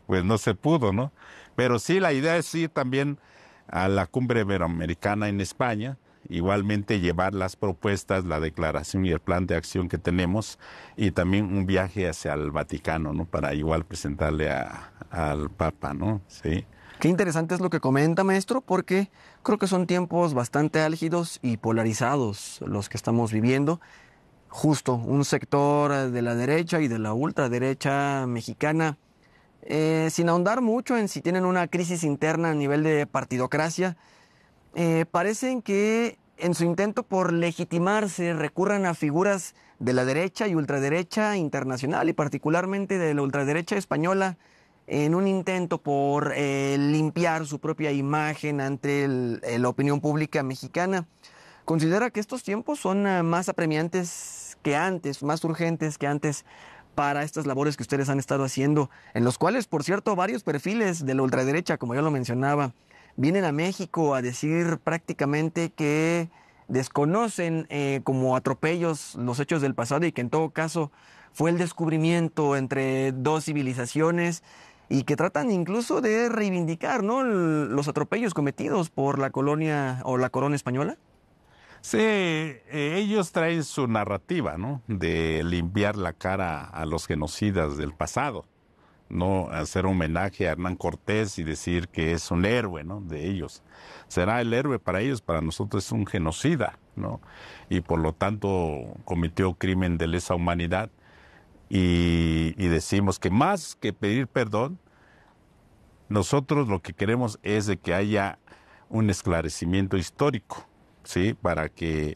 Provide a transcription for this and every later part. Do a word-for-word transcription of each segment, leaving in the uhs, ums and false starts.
pues no se pudo, ¿no? Pero sí, la idea es ir también a la cumbre iberoamericana en España, igualmente llevar las propuestas, la declaración y el plan de acción que tenemos, y también un viaje hacia el Vaticano, ¿no? Para igual presentarle a, al Papa, ¿no? Sí. Qué interesante es lo que comenta, maestro, porque creo que son tiempos bastante álgidos y polarizados los que estamos viviendo. Justo, un sector de la derecha y de la ultraderecha mexicana, eh, sin ahondar mucho en si tienen una crisis interna a nivel de partidocracia, eh, parecen que en su intento por legitimarse recurran a figuras de la derecha y ultraderecha internacional y particularmente de la ultraderecha española en un intento por eh, limpiar su propia imagen ante el, la opinión pública mexicana. ¿Considera que estos tiempos son uh, más apremiantes que antes, más urgentes que antes para estas labores que ustedes han estado haciendo, en los cuales, por cierto, varios perfiles de la ultraderecha, como ya lo mencionaba, vienen a México a decir prácticamente que desconocen eh, como atropellos los hechos del pasado y que en todo caso fue el descubrimiento entre dos civilizaciones y que tratan incluso de reivindicar, ¿no?, los atropellos cometidos por la colonia o la corona española? Sí, eh, ellos traen su narrativa, ¿no? De limpiar la cara a los genocidas del pasado, no hacer homenaje a Hernán Cortés y decir que es un héroe, ¿no? De ellos. Será el héroe para ellos, para nosotros es un genocida, ¿no? Y por lo tanto cometió crimen de lesa humanidad. Y, y decimos que más que pedir perdón, nosotros lo que queremos es de que haya un esclarecimiento histórico, ¿sí? Para que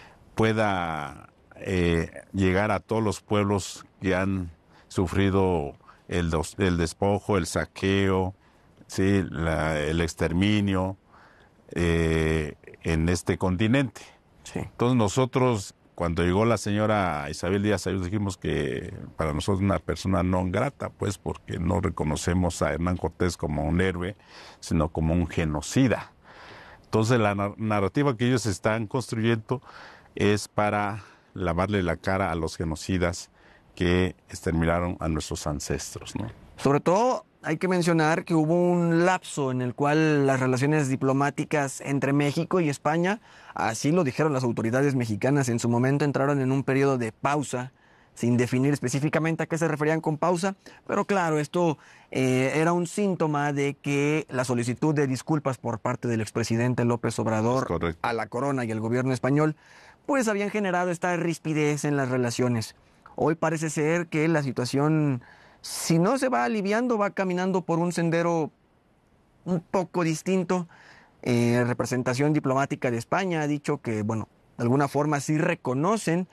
pueda eh, llegar a todos los pueblos que han sufrido el, dos, el despojo, el saqueo, ¿sí? La, el exterminio eh, en este continente. Sí. Entonces nosotros, cuando llegó la señora Isabel Díaz Ayuso, dijimos que para nosotros es una persona no grata, pues porque no reconocemos a Hernán Cortés como un héroe, sino como un genocida. Entonces la narrativa que ellos están construyendo es para lavarle la cara a los genocidas que exterminaron a nuestros ancestros, ¿no? Sobre todo hay que mencionar que hubo un lapso en el cual las relaciones diplomáticas entre México y España, así lo dijeron las autoridades mexicanas en su momento, entraron en un periodo de pausa, sin definir específicamente a qué se referían con pausa, pero claro, esto eh, era un síntoma de que la solicitud de disculpas por parte del expresidente López Obrador a la corona y al gobierno español, pues habían generado esta rispidez en las relaciones. Hoy parece ser que la situación, si no se va aliviando, va caminando por un sendero un poco distinto. Eh, representación diplomática de España ha dicho que, bueno, de alguna forma sí reconocen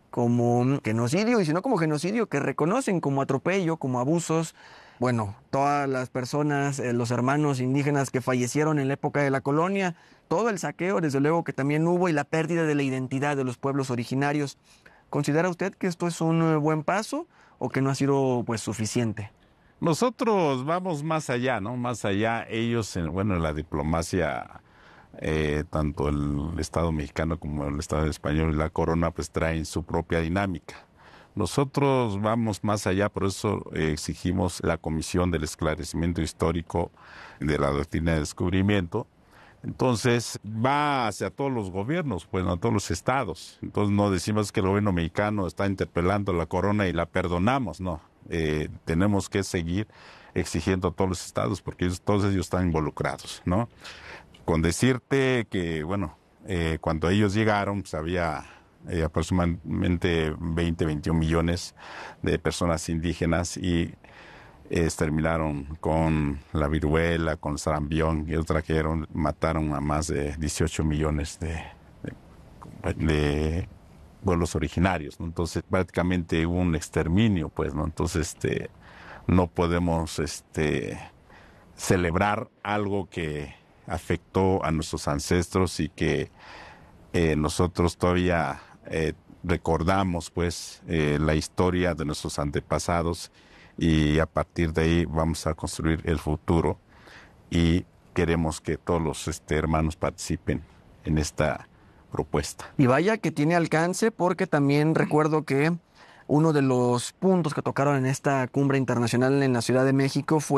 como genocidio, y si no como genocidio, que reconocen como atropello, como abusos, bueno, todas las personas, eh, los hermanos indígenas que fallecieron en la época de la colonia, todo el saqueo, desde luego que también hubo, y la pérdida de la identidad de los pueblos originarios. ¿Considera usted que esto es un buen paso o que no ha sido pues suficiente? Nosotros vamos más allá, ¿no? Más allá, ellos, en, bueno, en la diplomacia, eh, tanto el Estado mexicano como el Estado español y la corona, pues traen su propia dinámica. Nosotros vamos más allá, por eso eh, exigimos la Comisión del Esclarecimiento Histórico de la Doctrina de Descubrimiento. Entonces va hacia todos los gobiernos, pues a todos los estados. Entonces no decimos que el gobierno mexicano está interpelando a la corona y la perdonamos, no. Eh, tenemos que seguir exigiendo a todos los estados porque ellos, todos ellos están involucrados, ¿no? Con decirte que, bueno, eh, cuando ellos llegaron, pues había eh, aproximadamente veinte, veintiún millones de personas indígenas y exterminaron con la viruela, con sarampión, y ellos trajeron, mataron a más de dieciocho millones de, de, de pueblos originarios, ¿no? Entonces prácticamente hubo un exterminio, pues, ¿no? Entonces este, no podemos este, celebrar algo que afectó a nuestros ancestros y que eh, nosotros todavía eh, recordamos, pues, eh, la historia de nuestros antepasados, y a partir de ahí vamos a construir el futuro y queremos que todos los este, hermanos participen en esta propuesta. Y vaya que tiene alcance, porque también recuerdo que uno de los puntos que tocaron en esta cumbre internacional en la Ciudad de México fue